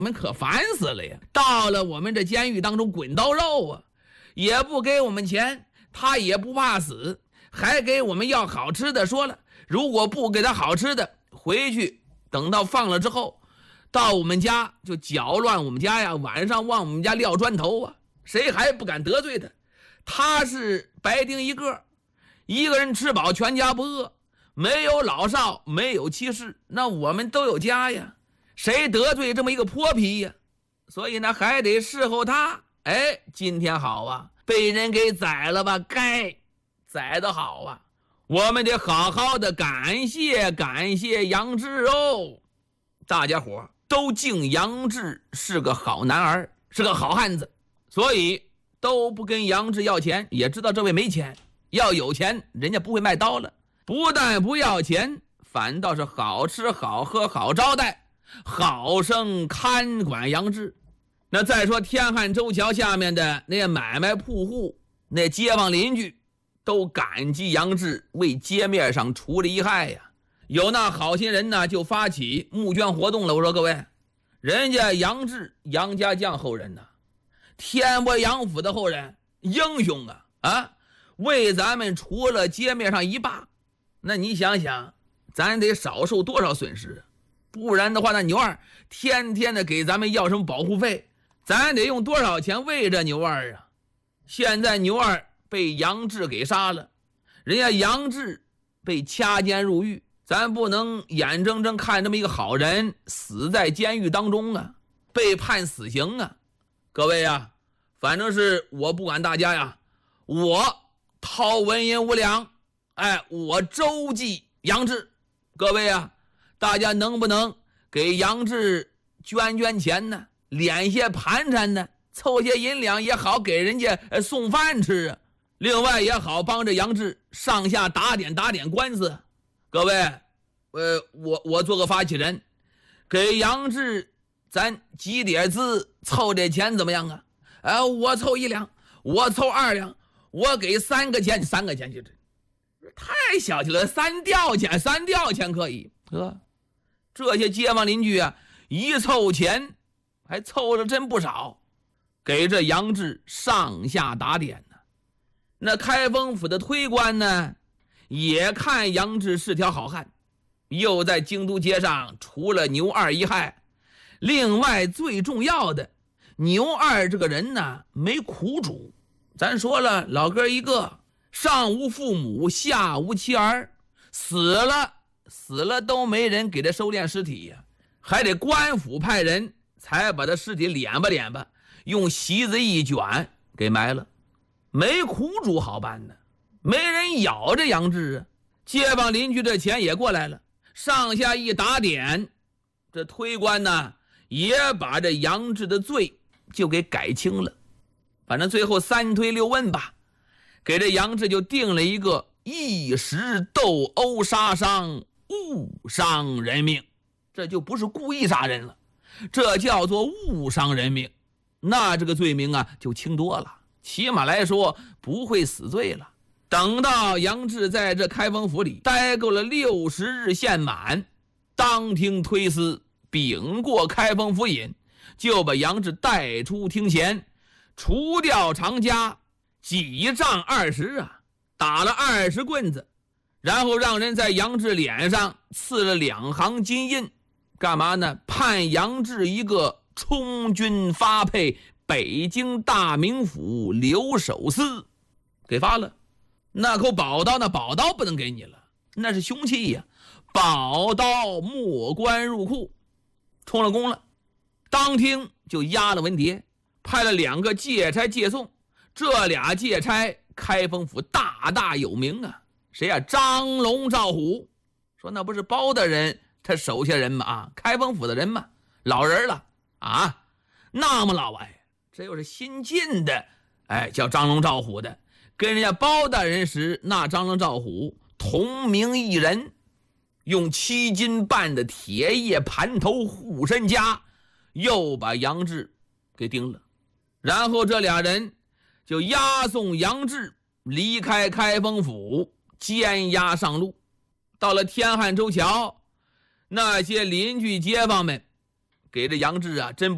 们可烦死了呀！到了我们这监狱当中滚刀肉啊，也不给我们钱，他也不怕死，还给我们要好吃的。说了，如果不给他好吃的，回去等到放了之后，到我们家就搅乱我们家呀，晚上往我们家撂砖头啊，谁还不敢得罪他？他是白丁一个人吃饱全家不饿，没有老少，没有妻室，那我们都有家呀，谁得罪这么一个泼皮呀？所以呢，还得侍候他。哎，今天好啊，被人给宰了吧，该宰得好啊，我们得好好的感谢杨志哦。大家伙都敬杨志是个好男儿，是个好汉子，所以都不跟杨志要钱，也知道这位没钱，要有钱人家不会卖刀了。不但不要钱，反倒是好吃好喝好招待，好生看管杨志。那再说天汉洲桥下面的那些买卖铺户，那街坊邻居都感激杨志为街面上除了一害呀。有那好心人呢，就发起募捐活动了。我说各位，人家杨志杨家将后人呢，天波杨府的后人，英雄啊，为咱们除了街面上一霸，那你想想，咱得少受多少损失？不然的话，那牛二天天的给咱们要什么保护费，咱得用多少钱喂着牛二啊？现在牛二被杨志给杀了，人家杨志被掐监入狱，咱不能眼睁睁看这么一个好人死在监狱当中啊，被判死刑啊。各位啊，反正是我不管大家呀，我掏文银无两，我周济杨志。各位啊，大家能不能给杨志捐钱呢？敛些盘缠呢，凑些银两也好，给人家送饭吃啊。另外也好帮着杨志上下打点官司。各位，我做个发起人，给杨志咱集点资，凑点钱怎么样啊？我凑1两，我凑2两，我给3个钱去，太小气了。三吊钱可以。这些街坊邻居啊，一凑钱还凑了真不少，给这杨志上下打点呢。那开封府的推官呢，也看杨志是条好汉，又在京都街上除了牛二一害，另外最重要的，牛二这个人呢，没苦主。咱说了，老哥一个，上无父母，下无妻儿，死了都没人给他收敛尸体呀，还得官府派人才把他尸体敛吧，用席子一卷给埋了。没苦主好办呢，没人咬着杨志啊。街坊邻居这钱也过来了，上下一打点，这推官呢也把这杨志的罪就给改轻了。反正最后3推6问吧，给这杨志就定了一个一时斗殴杀伤，误伤人命。这就不是故意杀人了，这叫做误伤人命。那这个罪名啊就轻多了，起码来说不会死罪了。等到杨志在这开封府里待够了60日限满，当庭推司禀过开封府尹，就把杨志带出厅前，除掉长枷，几杖20啊，打了20棍子，然后让人在杨志脸上刺了2行金印。干嘛呢？判杨志一个充军发配北京大名府留守司，给发了。那口宝刀，那宝刀不能给你了，那是凶器呀，宝刀没关入库，充了公了。当庭就押了文牒，派了2个借差借送。这俩借差开封府大有名啊，谁啊？张龙赵虎。说那不是包大人他手下人吗？开封府的人吗？老人了啊，那么老这又是新进的，叫张龙赵虎的，跟人家包大人时那张龙赵虎同名一人，用7斤半的铁叶盘头护身枷，又把杨志给盯了。然后这俩人就押送杨志离开开封府，监押上路。到了天汉洲桥，那些邻居街坊们给这杨志啊真不